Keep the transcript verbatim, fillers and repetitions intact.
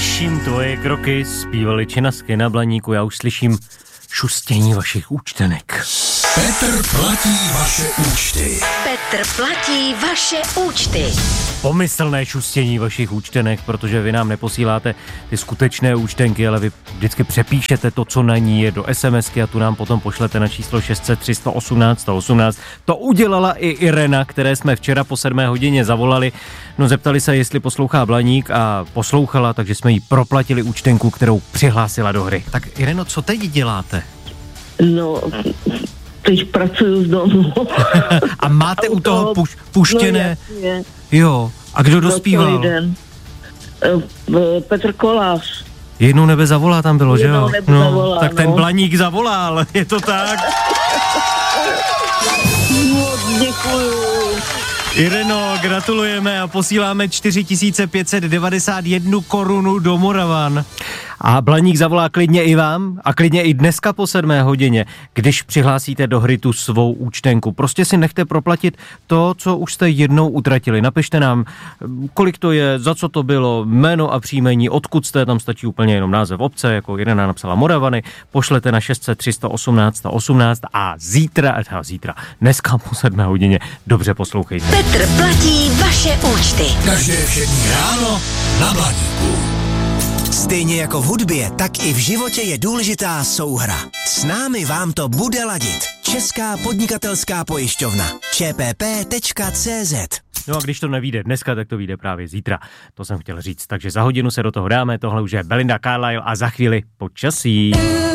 Slyším tvoje kroky, zpívali činasky na Blaníku, já už slyším šustění vašich účtenek. Petr platí vaše účty. Petr platí vaše účty. Pomyslné šustění vašich účtenek, protože vy nám neposíláte ty skutečné účtenky, ale vy vždycky přepíšete to, co na ní je, do SMSky a tu nám potom pošlete na číslo šest set tři sto osmnáct sto osmnáct. To udělala i Irena, které jsme včera po sedmé hodině zavolali. No, zeptali se, jestli poslouchá Blaník a poslouchala, takže jsme jí proplatili účtenku, kterou přihlásila do hry. Tak Ireno, co teď děláte? No, teď pracuju z domu. A máte u toho puš, puštěné? No, jo. A kdo dospíval? Petr Kolář. Jednou nebe zavolá tam bylo, že jo? No, zavolá, tak no. ten Blaník zavolal, je to tak? Moc děkuju. Ireno, gratulujeme a posíláme čtyři tisíce pět set devadesát jedna korunu do Moravan. A Blaník zavolá klidně i vám a klidně i dneska po sedmé hodině, když přihlásíte do hry tu svou účtenku. Prostě si nechte proplatit to, co už jste jednou utratili. Napište nám, kolik to je, za co to bylo, jméno a příjmení, odkud jste, tam stačí úplně jenom název obce, jako Irena napsala Moravany, pošlete na šest set tři sto osmnáct sto osmnáct a zítra, a zítra, dneska po sedmé hodině, dobře poslouchejte. Petr platí vaše účty. Každé všední ráno na Blaníku. Stejně jako v hudbě, tak i v životě je důležitá souhra. S námi vám to bude ladit. Česká podnikatelská pojišťovna. čpp tečka cé zet. No a když to nevyjde dneska, tak to vyjde právě zítra. To jsem chtěl říct. Takže za hodinu se do toho dáme. Tohle už je Belinda Carlisle a za chvíli počasí.